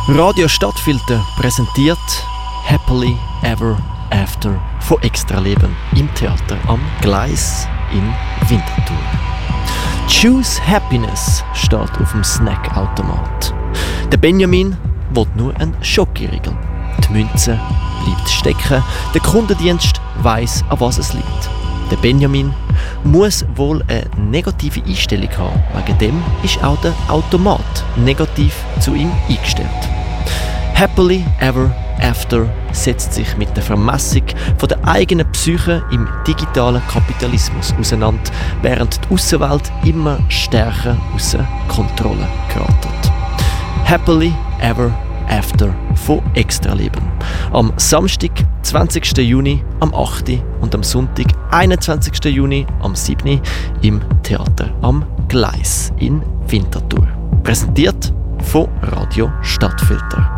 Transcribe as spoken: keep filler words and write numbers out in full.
Radio Stadtfilter präsentiert Happily Ever After von Extraleben im Theater am Gleis in Winterthur. Choose Happiness steht auf dem Snackautomat. Der Benjamin will nur einen Schokoriegel. Die Münze bleibt stecken. Der Kundendienst weiss, an was es liegt. Der Benjamin muss wohl eine negative Einstellung haben. Wegen dem ist auch der Automat negativ zu ihm eingestellt. Happily Ever After setzt sich mit der Vermessung von der eigenen Psyche im digitalen Kapitalismus auseinander, während die Aussenwelt immer stärker außer Kontrolle geratet. Happily Ever After von Extraleben. Am Samstag, zwanzigsten Juni, am achten und am Sonntag, einundzwanzigsten Juni, am siebten im Theater am Gleis in Winterthur. Präsentiert von Radio Stadtfilter.